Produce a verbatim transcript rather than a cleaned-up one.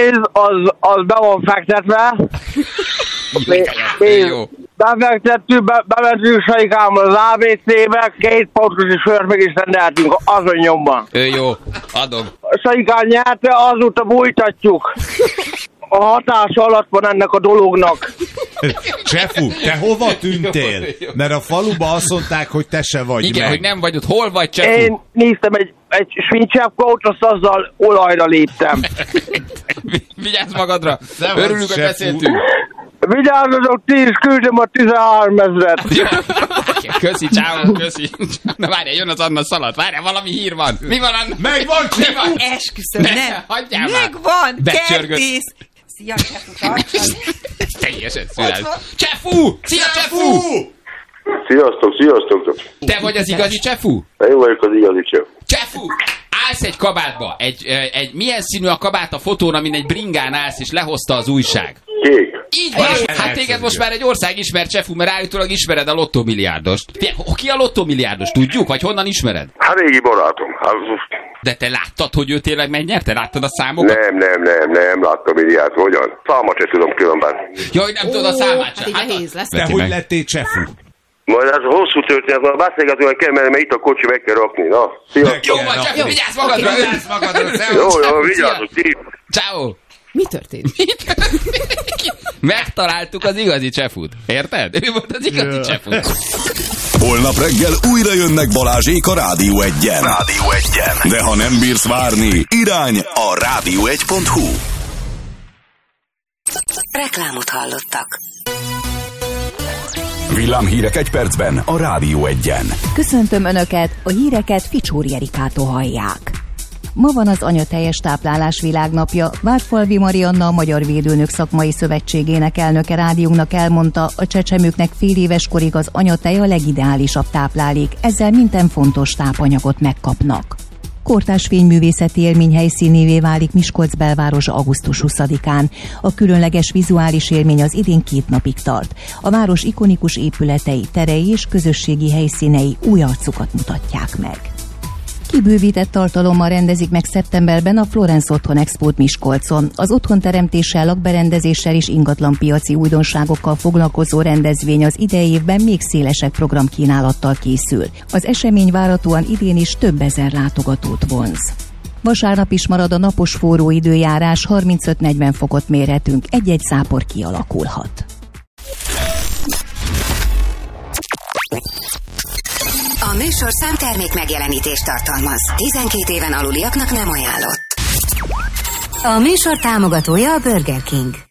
pénz, az, az be van fektetve. Jó. Befektettük, be, bementünk Saikámmal az á bé cé-be, két pontos sört meg is rendeltünk azon nyomban. Ő jó, adom. Saikán nyerte, azóta bújtatjuk. A hatása alatt van ennek a dolognak. Csefu, te hova tűntél? Mert a faluba azt mondták, hogy te se vagy Igen, meg. hogy nem vagy ott. Hol vagy, Csefu? Én néztem egy, egy svincsepkót, azt azzal olajra léptem. Vigyázz magadra. Nem Örülünk, hogy Csefu. beszéltünk. Vigyázzatok, ti is küldöm a tizenhárom ezret. Köszi, ciao, köszi. Na várjál, jön az Anna szalat. Várjál, valami hír van. Mi van, Anna? Megvan, Csefu! Esküszöm, Ne, nem. hagyjál már. Megvan, Becsörgött. kertész. Szia, Csefu, tartani. Teljesen szület. Csefu! Szia, Csefu! Sziasztok, sziasztok! Te vagy az igazi Csefu? Én vagyok az igazi Csefu. Csefu! Állsz egy kabátba. Egy, egy, milyen színű a kabát a fotón, amin egy bringán állsz, és lehozta az újság? Kék. Így van. Hát téged most már egy ország ismer, Csefu, mert állítólag ismered a lottómilliárdost. Ki a lottómilliárdos? Tudjuk? Vagy honnan ismered? Hát régi barátom. Hát, De te láttad, hogy ő tényleg megnyerte? Láttad a számokat? nem, nem, nem, nem, láttam ilyet. Hogyan? Számot se tudom különben. Jaj, nem tudod a számát Hát sem. így nehéz lesz. Te hogy lettél Csefu? Majd ez a hosszú történet, már beszélgetően kell menni, mert itt a kocsi meg kell rakni. Na, sziasztok! Jó van, Csefu, vigyázz magadra! Vigyázz magadra, Jó, Csefu! jó, vigyázzatok, ti! Ciao. Mi történt? Megtaláltuk az igazi Csefut. Érted? Ő volt az igazi Csefu. Holnap reggel újra jönnek Balázsék a Rádió egyen. Rádió egyen. De ha nem bírsz várni, irány a rádió egy pont hu. Reklámot hallottak. Villámhírek egy percben a Rádió egyen. Köszöntöm Önöket, a híreket Ficsúri Erikától hallják. Ma van az Anyateljes Táplálás Világnapja. Vártfalvi Marianna, a Magyar Védőnök Szakmai Szövetségének elnöke rádiónknak elmondta, a csecsemőknek fél éves korig az anyatej a legideálisabb táplálék, ezzel minden fontos tápanyagot megkapnak. Kortárs fényművészeti élmény helyszínévé válik Miskolc belváros augusztus huszadikán. A különleges vizuális élmény az idén két napig tart. A város ikonikus épületei, terei és közösségi helyszínei új arcukat mutatják meg. Kibővített tartalommal rendezik meg szeptemberben a Florence Otthon Expót Miskolcon. Az otthonteremtéssel, lakberendezéssel és ingatlanpiaci újdonságokkal foglalkozó rendezvény az idei évben még szélesebb programkínálattal készül. Az esemény várhatóan idén is több ezer látogatót vonz. Vasárnap is marad a napos forró időjárás, harmincöt-negyven fokot mérhetünk, egy-egy zápor kialakulhat. A műsorszám termék megjelenítést tartalmaz. tizenkét éven aluliaknak nem ajánlott. A műsor támogatója a Burger King.